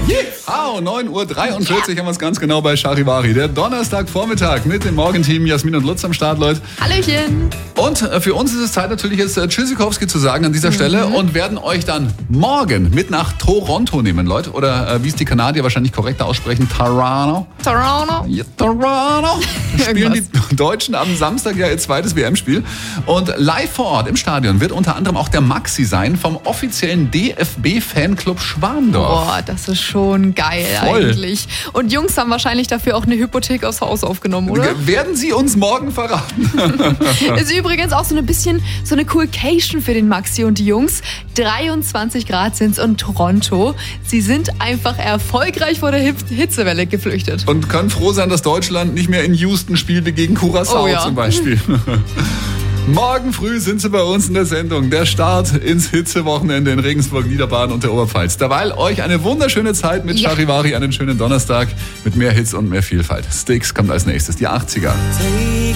Yeah. 9:43 Uhr haben wir es ganz genau bei Charivari. Der Donnerstagvormittag mit dem Morgenteam Jasmin und Lutz am Start, Leute. Hallöchen. Und für uns ist es Zeit natürlich jetzt Tschüssikowski zu sagen an dieser Stelle und werden euch dann morgen mit nach Toronto nehmen, Leute. Oder wie es die Kanadier wahrscheinlich korrekter aussprechen, Toronto. Toronto. Ja, Toronto. Spielen die Deutschen am Samstag ja ihr zweites WM-Spiel. Und live vor Ort im Stadion wird unter anderem auch der Maxi sein vom offiziellen DFB-Fanclub Schwandorf. Boah, das ist schon geil eigentlich. Und Jungs haben wahrscheinlich dafür auch eine Hypothek aufs Haus aufgenommen, oder? Werden sie uns morgen verraten? Ist übrigens auch so ein bisschen so eine Coolcation für den Maxi und die Jungs. 23 Grad sind's in Toronto. Sie sind einfach erfolgreich vor der Hitzewelle geflüchtet. Und können froh sein, dass Deutschland nicht mehr in Houston spielt wie gegen Curaçao zum Beispiel. Morgen früh sind sie bei uns in der Sendung. Der Start ins Hitzewochenende in Regensburg, Niederbayern und der Oberpfalz. Derweil euch eine wunderschöne Zeit mit Charivari, einen schönen Donnerstag mit mehr Hits und mehr Vielfalt. Styx kommt als nächstes, die 80er.